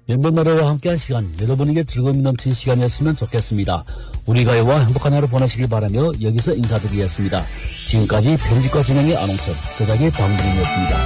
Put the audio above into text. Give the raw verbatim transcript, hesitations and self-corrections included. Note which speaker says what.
Speaker 1: 몇몇 노래와 함께한 시간, 여러분에게 즐거움이 넘친 시간이었으면 좋겠습니다. 우리 가요와 행복한 하루 보내시길 바라며 여기서 인사드리겠습니다. 지금까지 편집과 진행의 안홍철, 제작의 방준이었습니다.